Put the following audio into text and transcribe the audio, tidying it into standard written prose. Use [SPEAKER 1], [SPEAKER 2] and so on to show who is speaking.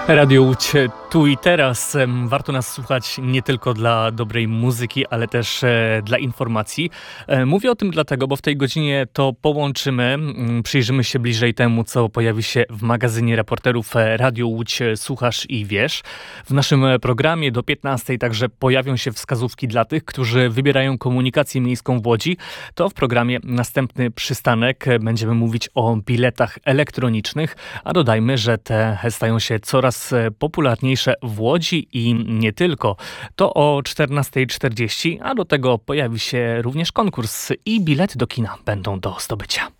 [SPEAKER 1] Radio Łódź tu i teraz. Warto nas słuchać nie tylko dla dobrej muzyki, ale też dla informacji. Mówię o tym dlatego, bo w tej godzinie to połączymy, przyjrzymy się bliżej temu, co pojawi się w magazynie reporterów Radio Łódź Słuchasz i Wiesz. W naszym programie do 15 także pojawią się wskazówki dla tych, którzy wybierają komunikację miejską w Łodzi. To w programie Następny Przystanek będziemy mówić o biletach elektronicznych, a dodajmy, że te stają się coraz popularniejsze w Łodzi i nie tylko. To o 14:40, a do tego pojawi się również konkurs i bilety do kina będą do zdobycia.